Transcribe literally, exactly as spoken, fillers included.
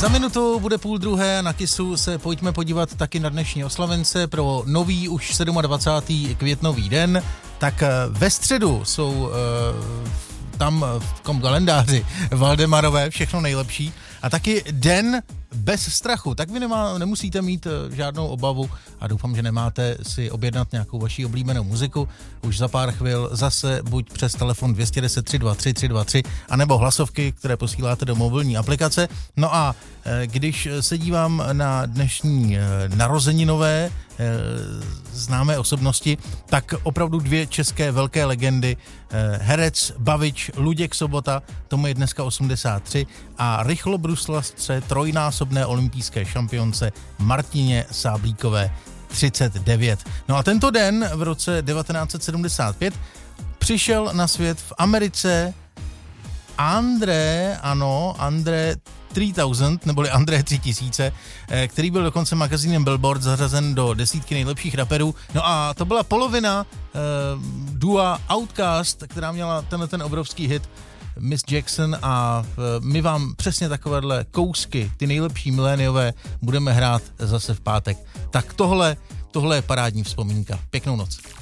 Za minutu bude půl druhé, na Kissu se pojďme podívat taky na dnešní oslavence pro nový už dvacátý sedmý květnový den. Tak ve středu jsou uh, tam v tom kalendáři Valdemarové, všechno nejlepší. A taky den bez strachu, tak vy nemá, nemusíte mít žádnou obavu a doufám, že nemáte si objednat nějakou vaši oblíbenou muziku. Už za pár chvil zase buď přes telefon dvě jedna nula tři dva tři tři dva tři anebo hlasovky, které posíláte do mobilní aplikace. No a když se dívám na dnešní narozeninové známé osobnosti, tak opravdu dvě české velké legendy, herec Bavič Luděk Sobota, tomu je dneska osmdesát tři, a rychlobruslařce, trojnásobné olympijské šampionce Martině Sáblíkové třicet devět. No a tento den v roce devatenáct set sedmdesát pět přišel na svět v Americe André, ano, André tři tisíce, neboli André tři tisíce, který byl dokonce magazínem Billboard zařazen do desítky nejlepších raperů. No a to byla polovina eh, dua Outkast, která měla tenhle ten obrovský hit Miss Jackson, a eh, my vám přesně takovéhle kousky, ty nejlepší miléniové, budeme hrát zase v pátek. Tak tohle, tohle je parádní vzpomínka. Pěknou noc.